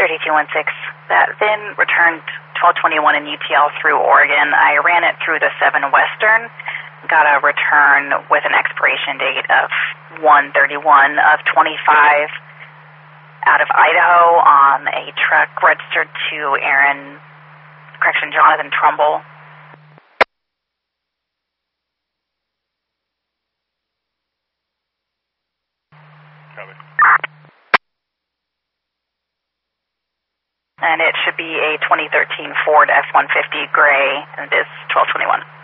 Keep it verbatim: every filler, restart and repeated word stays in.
thirty-two sixteen. That V I N returned twelve twenty-one in U T L through Oregon. I ran it through the seven Western. Got a return with an expiration date of one thirty-one of twenty-five out of Idaho on a truck registered to Aaron, correction, Jonathan Trumbull. Copy. And it should be a twenty thirteen Ford F one fifty gray, and it is twelve twenty-one.